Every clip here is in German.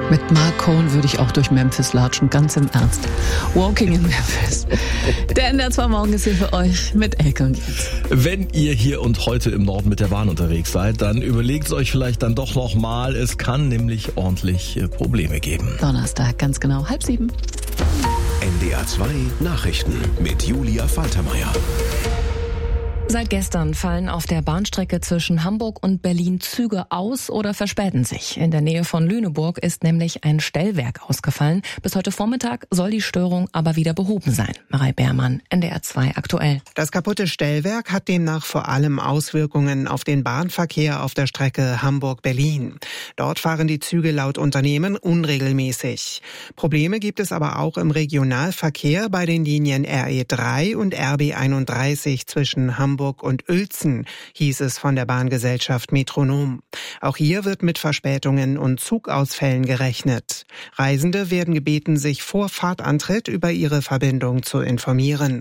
Mit Mark Cohn würde ich auch durch Memphis latschen, ganz im Ernst. Walking in Memphis. Der NDR 2 Morgen ist hier für euch mit Elke und Jens. Wenn ihr hier und heute im Norden mit der Bahn unterwegs seid, dann überlegt es euch vielleicht dann doch nochmal. Es kann nämlich ordentlich Probleme geben. Donnerstag, ganz genau, 6:30. NDR 2 Nachrichten mit Julia Faltermeier. Seit gestern fallen auf der Bahnstrecke zwischen Hamburg und Berlin Züge aus oder verspäten sich. In der Nähe von Lüneburg ist nämlich ein Stellwerk ausgefallen. Bis heute Vormittag soll die Störung aber wieder behoben sein. Marei Beermann, NDR 2 aktuell. Das kaputte Stellwerk hat demnach vor allem Auswirkungen auf den Bahnverkehr auf der Strecke Hamburg-Berlin. Dort fahren die Züge laut Unternehmen unregelmäßig. Probleme gibt es aber auch im Regionalverkehr bei den Linien RE3 und RB 31 zwischen Hamburg und Uelzen, hieß es von der Bahngesellschaft Metronom. Auch hier wird mit Verspätungen und Zugausfällen gerechnet. Reisende werden gebeten, sich vor Fahrtantritt über ihre Verbindung zu informieren.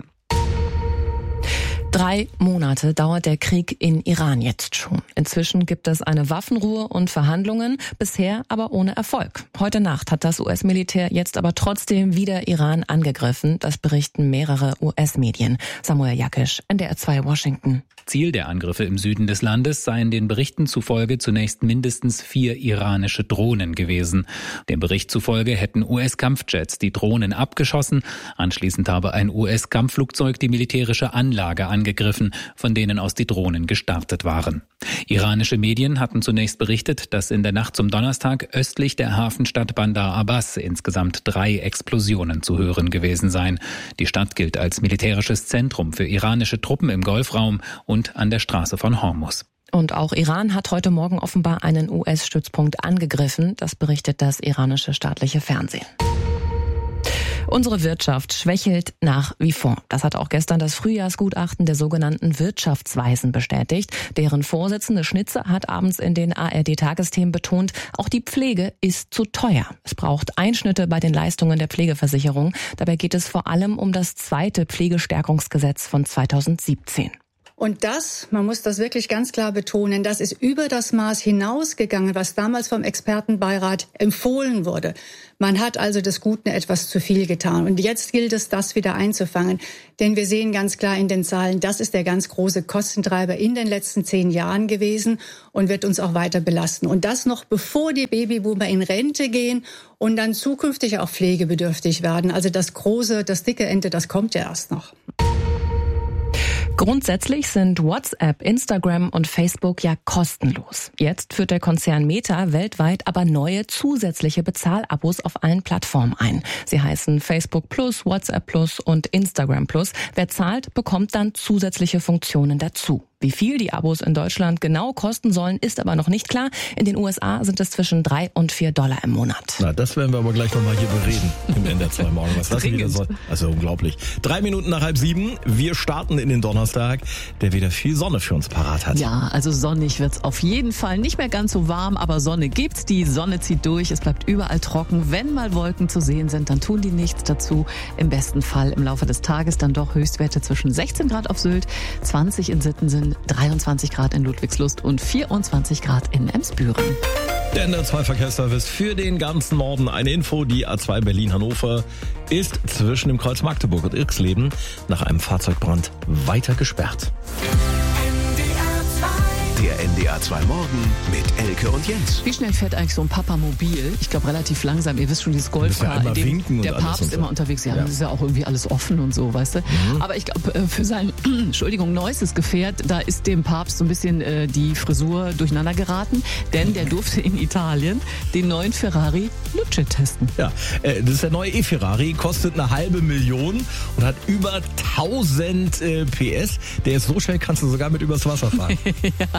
3 Monate dauert der Krieg in Iran jetzt schon. Inzwischen gibt es eine Waffenruhe und Verhandlungen, bisher aber ohne Erfolg. Heute Nacht hat das US-Militär jetzt aber trotzdem wieder Iran angegriffen. Das berichten mehrere US-Medien. Samuel Jakisch, NDR 2 Washington. Ziel der Angriffe im Süden des Landes seien den Berichten zufolge zunächst mindestens 4 iranische Drohnen gewesen. Dem Bericht zufolge hätten US-Kampfjets die Drohnen abgeschossen. Anschließend habe ein US-Kampfflugzeug die militärische Anlage angegriffen, von denen aus die Drohnen gestartet waren. Iranische Medien hatten zunächst berichtet, dass in der Nacht zum Donnerstag östlich der Hafenstadt Bandar Abbas insgesamt 3 Explosionen zu hören gewesen seien. Die Stadt gilt als militärisches Zentrum für iranische Truppen im Golfraum und an der Straße von Hormuz. Und auch Iran hat heute Morgen offenbar einen US-Stützpunkt angegriffen. Das berichtet das iranische staatliche Fernsehen. Unsere Wirtschaft schwächelt nach wie vor. Das hat auch gestern das Frühjahrsgutachten der sogenannten Wirtschaftsweisen bestätigt. Deren Vorsitzende Schnitzer hat abends in den ARD-Tagesthemen betont, auch die Pflege ist zu teuer. Es braucht Einschnitte bei den Leistungen der Pflegeversicherung. Dabei geht es vor allem um das 2. Pflegestärkungsgesetz von 2017. Und das, man muss das wirklich ganz klar betonen, das ist über das Maß hinausgegangen, was damals vom Expertenbeirat empfohlen wurde. Man hat also des Guten etwas zu viel getan. Und jetzt gilt es, das wieder einzufangen. Denn wir sehen ganz klar in den Zahlen, das ist der ganz große Kostentreiber in den letzten 10 Jahren gewesen und wird uns auch weiter belasten. Und das noch bevor die Babyboomer in Rente gehen und dann zukünftig auch pflegebedürftig werden. Also das dicke Ende, das kommt ja erst noch. Grundsätzlich sind WhatsApp, Instagram und Facebook ja kostenlos. Jetzt führt der Konzern Meta weltweit aber neue zusätzliche Bezahlabos auf allen Plattformen ein. Sie heißen Facebook Plus, WhatsApp Plus und Instagram Plus. Wer zahlt, bekommt dann zusätzliche Funktionen dazu. Wie viel die Abos in Deutschland genau kosten sollen, ist aber noch nicht klar. In den USA sind es zwischen $3 und $4 im Monat. Na, das werden wir aber gleich nochmal hier bereden im NDR 2 Morgen. Was das wieder soll. Also unglaublich. 3 Minuten nach 6:30. Wir starten in den Donnerstag, der wieder viel Sonne für uns parat hat. Ja, also sonnig wird's auf jeden Fall. Nicht mehr ganz so warm, aber Sonne gibt's. Die Sonne zieht durch. Es bleibt überall trocken. Wenn mal Wolken zu sehen sind, dann tun die nichts dazu. Im besten Fall im Laufe des Tages dann doch Höchstwerte zwischen 16 Grad auf Sylt, 20 in Sittensen, 23 Grad in Ludwigslust und 24 Grad in Emsbüren. Der NDR 2 Verkehrsservice für den ganzen Norden. Eine Info, die A2 Berlin-Hannover ist zwischen dem Kreuz Magdeburg und Irxleben nach einem Fahrzeugbrand weiter gesperrt. Der NDR 2 Morgen mit Elke und Jens. Wie schnell fährt eigentlich so ein Papamobil? Ich glaube relativ langsam. Ihr wisst schon, dieses Golfcar, in dem der Papst immer unterwegs ist. Ja, das ist ja auch irgendwie alles offen und so, weißt du. Aber ich glaube, für sein, neuestes Gefährt, da ist dem Papst so ein bisschen die Frisur durcheinander geraten. Denn der durfte in Italien den neuen Ferrari Luce testen. Ja, das ist der neue E-Ferrari, kostet 500.000 und hat über 1000 PS. Der ist so schnell, kannst du sogar mit übers Wasser fahren. Ja.